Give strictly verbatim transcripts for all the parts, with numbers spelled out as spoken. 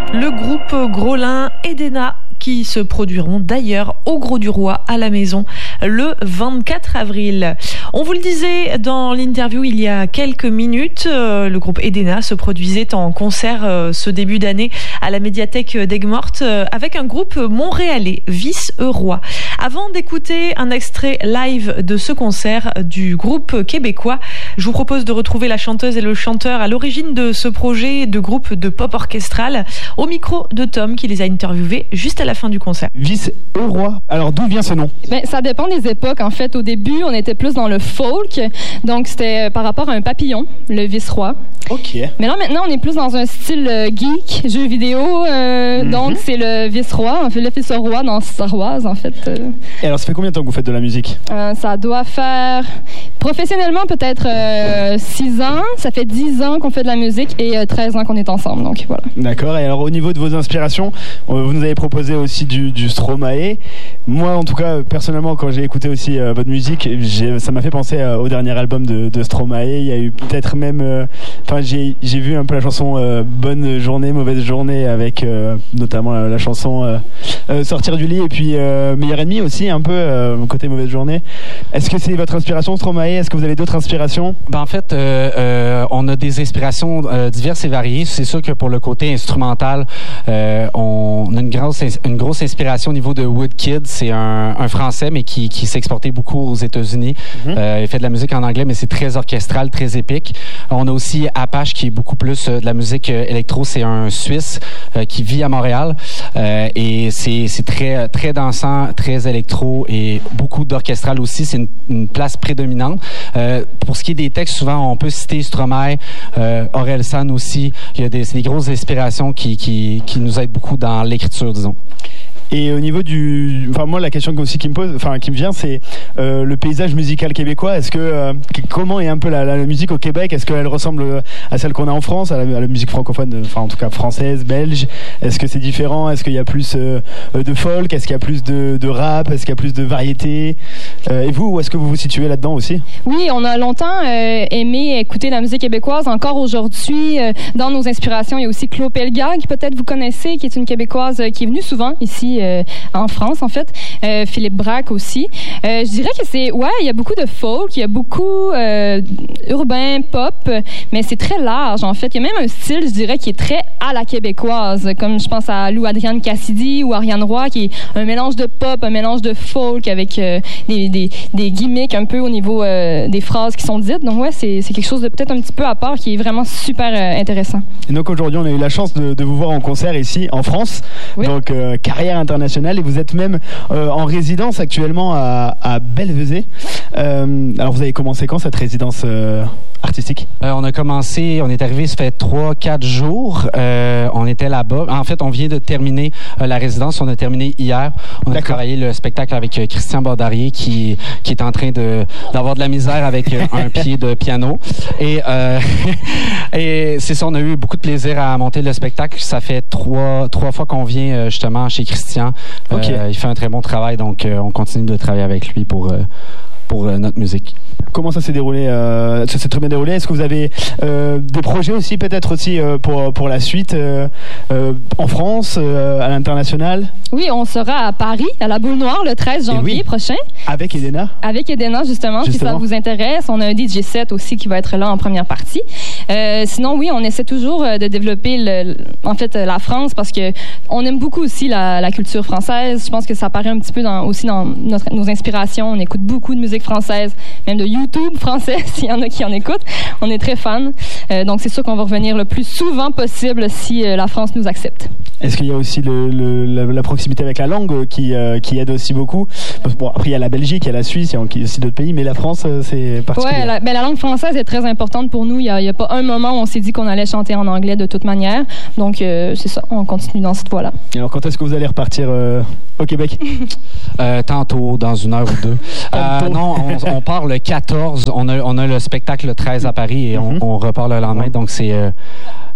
Le groupe Grolin Edena qui se produiront d'ailleurs au Gros du Roi à la Maison le vingt-quatre avril. On vous le disait dans l'interview il y a quelques minutes, le groupe Edena se produisait en concert ce début d'année à la médiathèque d'Aigues-Mortes avec un groupe montréalais, Vice-Roi. Avant d'écouter un extrait live de ce concert du groupe québécois, je vous propose de retrouver la chanteuse et le chanteur à l'origine de ce projet de groupe de pop orchestral au micro de Tom qui les a interviewés juste à la fin du concert. Vice-Roi, alors d'où vient ce nom? Ben, ça dépend des époques. En fait, au début, on était plus dans le folk, donc c'était par rapport à un papillon, le Vice-Roi. OK. Mais là, maintenant, on est plus dans un style euh, geek, jeu vidéo, euh, mm-hmm. donc c'est le Vice-Roi, on fait le Vice-Roi dans Star Wars, en fait. Euh. Et alors, ça fait combien de temps que vous faites de la musique? Euh, ça doit faire, professionnellement, peut-être euh, six ans. Ça fait dix ans qu'on fait de la musique et euh, treize ans qu'on est ensemble, donc voilà. D'accord. Et alors, au niveau de vos inspirations, vous nous avez proposé aussi du, du Stromae. Moi, en tout cas, personnellement, quand j'ai écouté aussi euh, votre musique, j'ai, ça m'a fait penser euh, au dernier album de, de Stromae. Il y a eu peut-être même... Enfin, euh, j'ai, j'ai vu un peu la chanson euh, Bonne journée, mauvaise journée, avec euh, notamment la, la chanson euh, euh, Sortir du lit, et puis euh, Meilleur ennemi aussi, un peu, euh, côté mauvaise journée. Est-ce que c'est votre inspiration, Stromae? Est-ce que vous avez d'autres inspirations? Ben, en fait, euh, euh, on a des inspirations euh, diverses et variées. C'est sûr que pour le côté instrumental, euh, on a une grosse, une grosse inspiration au niveau de Woodkid. C'est un, un Français, mais qui, qui s'est exporté beaucoup aux États-Unis. Mm-hmm. Euh, il fait de la musique en anglais, mais c'est très orchestral, très épique. On a aussi Apache, qui est beaucoup plus euh, de la musique euh, électro. C'est un Suisse euh, qui vit à Montréal. Euh, et c'est, c'est très, très dansant, très électro et beaucoup d'orchestral aussi. C'est une, une place prédominante. Euh, pour ce qui est des textes, souvent, on peut citer Stromae, euh, Orelsan aussi. Il y a des, c'est des grosses inspirations qui, qui, qui nous aident beaucoup dans l'écriture, disons. Et au niveau du, enfin moi la question aussi qui me pose, enfin qui me vient, c'est euh, le paysage musical québécois. Est-ce que euh, comment est un peu la, la musique au Québec? Est-ce qu'elle ressemble à celle qu'on a en France, à la, à la musique francophone, enfin en tout cas française, belge? Est-ce que c'est différent? Est-ce qu'il y a plus euh, de folk? Est-ce qu'il y a plus de, de rap? Est-ce qu'il y a plus de variété? euh, Et vous, où est-ce que vous vous situez là-dedans aussi? Oui, on a longtemps euh, aimé écouter la musique québécoise. Encore aujourd'hui, euh, dans nos inspirations, il y a aussi Claude Pelgag, qui peut-être vous connaissez, qui est une Québécoise euh, qui est venue souvent ici. Euh, en France, en fait. Euh, Philippe Braque aussi. Euh, je dirais que c'est... Ouais, il y a beaucoup de folk, il y a beaucoup euh, urbain, pop, mais c'est très large, en fait. Il y a même un style, je dirais, qui est très à la québécoise, comme je pense à Lou Adrienne Cassidy ou Ariane Roy, qui est un mélange de pop, un mélange de folk avec euh, des, des, des gimmicks un peu au niveau euh, des phrases qui sont dites. Donc, ouais, c'est, c'est quelque chose de peut-être un petit peu à part qui est vraiment super euh, intéressant. Et donc, aujourd'hui, on a eu la chance de, de vous voir en concert ici, en France. Oui. Donc, euh, carrière internationale. Et vous êtes même euh, en résidence actuellement à, à Belvezé. Euh, alors vous avez commencé quand cette résidence euh, artistique? Euh, on a commencé, on est arrivé, ça fait trois quatre jours. Euh, on était là-bas. En fait, on vient de terminer euh, la résidence. On a terminé hier. On a D'accord. travaillé le spectacle avec euh, Christian Bordarier qui, qui est en train de, d'avoir de la misère avec euh, un pied de piano. Et, euh, et c'est ça, on a eu beaucoup de plaisir à monter le spectacle. Ça fait trois, trois fois qu'on vient euh, justement chez Christian. Okay. Euh, il fait un très bon travail, donc euh, on continue de travailler avec lui pour, euh, pour euh, notre musique. Comment ça s'est déroulé? euh, Ça s'est très bien déroulé. Est-ce que vous avez euh, des projets aussi, peut-être aussi euh, pour, pour la suite, euh, euh, en France, euh, à l'international? Oui, on sera à Paris, à la Boule Noire, le treize janvier oui. prochain. Avec Edena? Avec Edena, justement, justement, si ça vous intéresse. On a un D J set aussi qui va être là en première partie. Euh, sinon, oui, on essaie toujours de développer le, en fait, la France parce que on aime beaucoup aussi la, la culture française. Je pense que ça apparaît un petit peu dans, aussi dans notre, nos inspirations. On écoute beaucoup de musique française, même de YouTube français, s'il y en a qui en écoutent. On est très fans. Euh, donc, c'est sûr qu'on va revenir le plus souvent possible si euh, la France nous accepte. Est-ce qu'il y a aussi le, le, la, la proximité avec la langue qui, euh, qui aide aussi beaucoup? Bon, après, il y a la Belgique, il y a la Suisse, il y a aussi d'autres pays, mais la France, c'est particulier. Oui, la, ben, la langue française est très importante pour nous. Il n'y a, a pas un moment où on s'est dit qu'on allait chanter en anglais de toute manière. Donc, euh, c'est ça, on continue dans cette voie-là. Et alors, quand est-ce que vous allez repartir euh, au Québec? euh, tantôt, dans une heure ou deux. euh, non, on, on part le quatorze. On a, on a le spectacle le treize à Paris et on, mm-hmm. on repart le lendemain. Donc, c'est... Euh,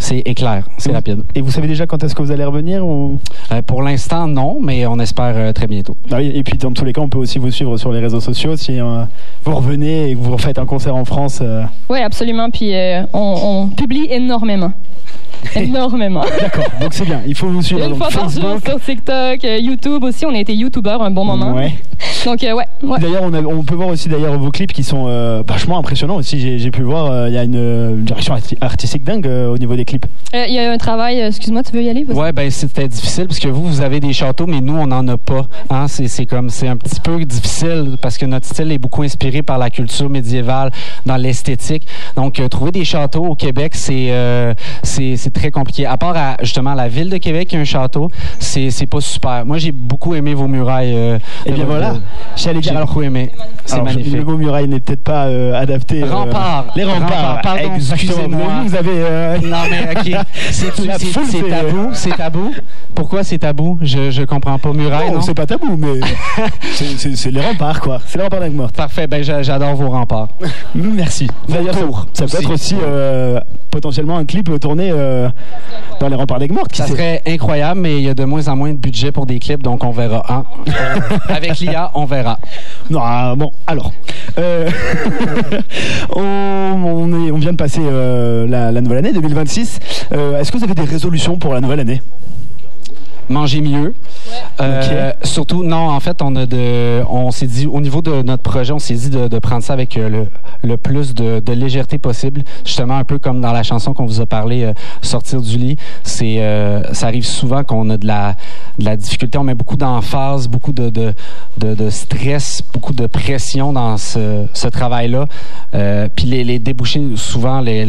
C'est éclair, c'est et rapide. Vous, et vous savez déjà quand est-ce que vous allez revenir ou... euh, Pour l'instant, non, mais on espère euh, très bientôt. Ah oui, et puis dans tous les cas, on peut aussi vous suivre sur les réseaux sociaux si euh, vous revenez et que vous refaites un concert en France. Euh... Oui, absolument. Puis euh, on, on publie énormément. Énormément. D'accord, donc c'est bien. Il faut vous suivre. Une donc, fois par jour sur TikTok, euh, YouTube aussi. On a été YouTubeurs un bon moment. Ouais. Donc, euh, ouais. ouais. D'ailleurs, on, a, on peut voir aussi d'ailleurs vos clips qui sont euh, vachement impressionnants aussi. J'ai, j'ai pu le voir. Il euh, y a une, une direction arti- artistique dingue euh, au niveau des clips. Il euh, y a un travail. Euh, excuse-moi, tu veux y aller? Vas-y. Ouais, ben c'était difficile parce que vous, vous avez des châteaux, mais nous, on n'en a pas. Hein? C'est, c'est comme, c'est un petit peu difficile parce que notre style est beaucoup inspiré par la culture médiévale, dans l'esthétique. Donc, euh, trouver des châteaux au Québec, c'est, euh, c'est, c'est très compliqué. À part à, justement la ville de Québec qui a un château, c'est, c'est pas super. Moi, j'ai beaucoup aimé vos murailles. Euh, Et bien voilà. J'allais dire, j'ai beaucoup aimé. C'est alors, magnifique. Le mot muraille n'est peut-être pas euh, adapté. Euh, Remparts. Les remparts. Remparts, pardon, excusez-moi. Mais vous, vous avez. Euh... Non, mais OK. C'est, La c'est, foule, c'est c'est- tabou. C'est tabou. Pourquoi c'est tabou? Je, je comprends pas. Muraille, Non, non? c'est pas tabou, mais c'est, c'est, c'est les remparts, quoi. C'est les remparts d'Aigues-Mortes. Parfait. Ben, j'a- j'adore vos remparts. Merci. D'ailleurs, ça, ça peut être aussi euh, potentiellement un clip tourné euh, dans les remparts d'Aigues-Mortes. qui Ça sait. serait incroyable, mais il y a de moins en moins de budget pour des clips, donc on verra. Hein? Avec l'I A, on verra. Non, ah, bon, alors. Euh, on, on, est, on vient de passer euh, la, la nouvelle année deux mille vingt-six. Euh, est-ce que vous avez des résolutions pour la nouvelle année? Manger mieux. Euh, Ok. Surtout, non, en fait, on a de, on s'est dit, au niveau de notre projet, on s'est dit de, de prendre ça avec euh, le, le plus de, de légèreté possible. Justement, un peu comme dans la chanson qu'on vous a parlé, euh, Sortir du lit. C'est, euh, ça arrive souvent qu'on a de la, de la difficulté. On met beaucoup d'emphase, beaucoup de, de, de, de stress, beaucoup de pression dans ce, ce travail-là. Euh, puis les, les débouchés, souvent, les,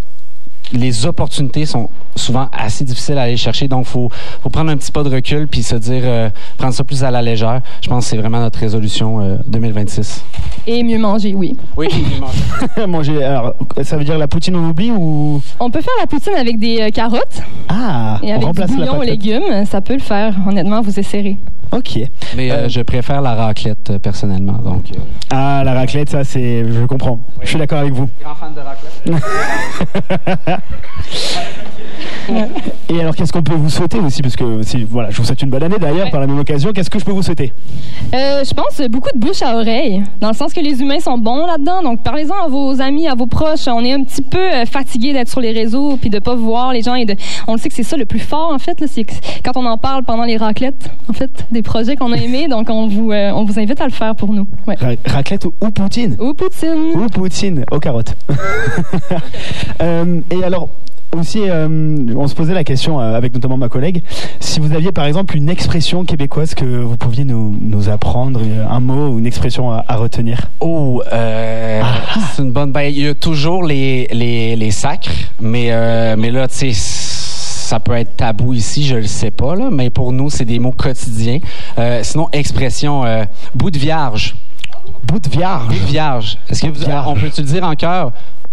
les opportunités sont souvent assez difficiles à aller chercher. Donc, il faut, faut prendre un petit pas de recul puis se dire, euh, prendre ça plus à la légère. Je pense que c'est vraiment notre résolution euh, deux mille vingt-six. Et mieux manger, oui. Oui, Manger, alors, ça veut dire la poutine on oublie ou... On peut faire la poutine avec des euh, carottes Ah, et on avec du remplace la bouillon aux pâte. légumes. Ça peut le faire. Honnêtement, vous essayerez. Ok. Mais euh, Euh, je préfère la raclette, euh, personnellement. Donc, euh, Ah, la raclette, ça, c'est... Je comprends. Je suis d'accord avec vous. grand fan de raclette. Et alors, qu'est-ce qu'on peut vous souhaiter aussi? Parce que, si, voilà, je vous souhaite une bonne année d'ailleurs, Ouais. par la même occasion. Qu'est-ce que je peux vous souhaiter? Euh, je pense beaucoup de bouche à oreille, dans le sens que les humains sont bons là-dedans. Donc, parlez-en à vos amis, à vos proches. On est un petit peu euh, fatigué d'être sur les réseaux puis de pas voir les gens. Et de, on le sait que c'est ça le plus fort, en fait. Là, c'est que quand on en parle pendant les raclettes, en fait, des projets qu'on a aimés. Donc, on vous, euh, on vous invite à le faire pour nous. Ouais. Ra- Raclette ou, ou poutine? Ou poutine. Ou poutine aux carottes. Euh, et alors, aussi, euh, on se posait la question euh, avec notamment ma collègue, si vous aviez par exemple une expression québécoise que vous pouviez nous, nous apprendre, euh, un mot ou une expression à, à retenir. Oh, euh, c'est une bonne. Ben, il y a toujours les, les, les sacres, mais, euh, mais là, tu sais, ça peut être tabou ici, je le sais pas, là, mais pour nous, c'est des mots quotidiens. Euh, sinon, expression euh, bout de vierge. Bout de vierge. Bout de vierge. Est-ce que Bout de vous, vierge. on peut-tu le dire en chœur?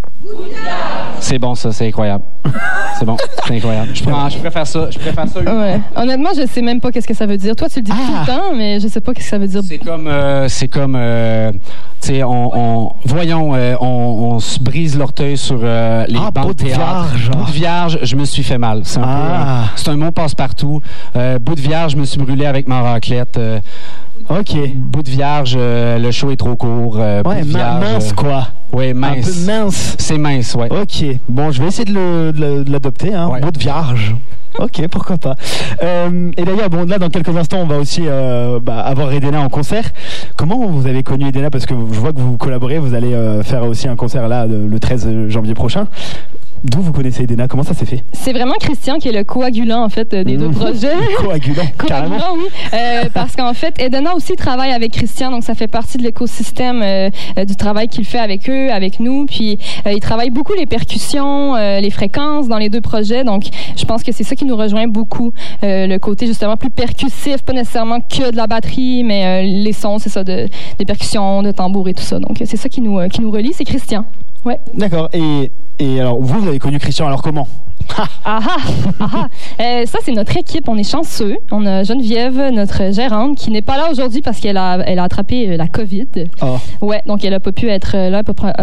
C'est bon, ça, c'est incroyable. C'est bon, c'est incroyable. Je, prends, je préfère ça. Je préfère ça. Ouais. Honnêtement, je sais même pas qu'est-ce que ça veut dire. Toi, tu le dis Ah. tout le temps, mais je sais pas qu'est-ce que ça veut dire. C'est comme, euh, c'est comme, euh, tu sais, on, on, voyons, euh, on, on se brise l'orteil sur euh, les Ah, bancs bout de de théâtre. vierge. Bout de vierge, je me suis fait mal. C'est un Ah. peu, euh, c'est un mot passe-partout. Euh, bout de vierge, je me suis brûlé avec ma raclette. Euh, Ok. bout de vierge, euh, le show est trop court. Euh, Ouais, bout de min- vierge, mince euh, quoi. ouais, Un mince. peu mince. C'est mince, ouais. Ok. Bon, je vais essayer de, le- de le- de l'adopter. Hein. Ouais. Bout de vierge. Ok, pourquoi pas. Euh, et d'ailleurs, bon, là, dans quelques instants, on va aussi euh, bah, avoir Edena en concert. Comment vous avez connu Edena? Parce que je vois que vous collaborez, vous allez euh, faire aussi un concert là le le treize janvier prochain. D'où vous connaissez Edena? Comment ça s'est fait? C'est vraiment Christian qui est le coagulant, en fait, des deux Mmh. projets. Coagulant, carrément. Coagulant, oui. Euh, parce qu'en fait, Edena aussi travaille avec Christian, donc ça fait partie de l'écosystème euh, euh, du travail qu'il fait avec eux, avec nous. Puis, euh, il travaille beaucoup les percussions, euh, les fréquences dans les deux projets. Donc, je pense que c'est ça qui nous rejoint beaucoup. Euh, le côté, justement, plus percussif, pas nécessairement que de la batterie, mais euh, les sons, c'est ça, de, des percussions, de tambour et tout ça. Donc, c'est ça qui nous, euh, qui nous relie, c'est Christian. Ouais. D'accord. Et, et alors, vous, vous avez connu Christian, alors comment? Ah ah, ah ah. Euh, ça, c'est notre équipe. On est chanceux. On a Geneviève, notre gérante, qui n'est pas là aujourd'hui parce qu'elle a, elle a attrapé euh, la COVID. Oh. Ouais, donc elle a pas pu être là. Elle a pas,